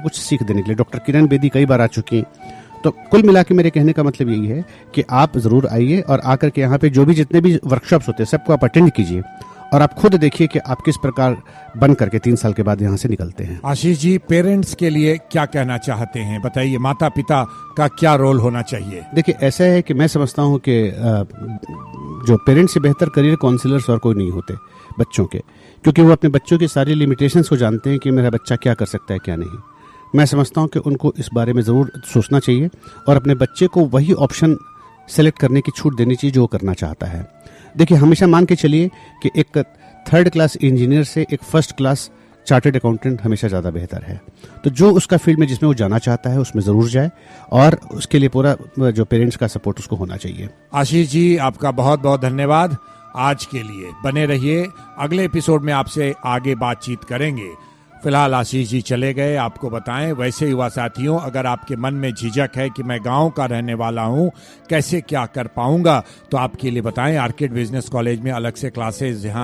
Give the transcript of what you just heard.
कुछ सीख देने के लिए। डॉक्टर किरण बेदी कई बार आ चुकी हैं। तो कुल मिला के मेरे कहने का मतलब यही है कि आप ज़रूर आइए और आकर के यहाँ पे जो भी जितने भी वर्कशॉप्स होते हैं सबको आप अटेंड कीजिए और आप खुद देखिए कि आप किस प्रकार बन करके 3 साल के बाद यहाँ से निकलते हैं। आशीष जी, पेरेंट्स के लिए क्या कहना चाहते हैं, बताइए, माता पिता का क्या रोल होना चाहिए? देखिए, ऐसा है कि मैं समझता हूँ कि जो पेरेंट्स से बेहतर करियर काउंसलर्स और कोई नहीं होते बच्चों के, क्योंकि वो अपने बच्चों की सारी लिमिटेशंस को जानते हैं कि मेरा बच्चा क्या कर सकता है क्या नहीं। मैं समझता हूँ कि उनको इस बारे में ज़रूर सोचना चाहिए और अपने बच्चे को वही ऑप्शन सेलेक्ट करने की छूट देनी चाहिए जो वो करना चाहता है। देखिए, हमेशा मान के चलिए कि एक 3rd क्लास इंजीनियर से एक 1st क्लास चार्टर्ड अकाउंटेंट हमेशा ज़्यादा बेहतर है। तो जो उसका फील्ड में जिसमें वो जाना चाहता है उसमें ज़रूर जाए और उसके लिए पूरा जो पेरेंट्स का सपोर्ट उसको होना चाहिए। आशीष जी, आपका बहुत बहुत धन्यवाद। आज के लिए बने रहिए, अगले एपिसोड में आपसे आगे बातचीत करेंगे। फिलहाल आशीष जी चले गए। आपको बताएं, वैसे युवा साथियों, अगर आपके मन में झिझक है कि मैं गांव का रहने वाला हूं, कैसे क्या कर पाऊंगा, तो आपके लिए बताएं, आर्किड बिजनेस कॉलेज में अलग से क्लासेस जहां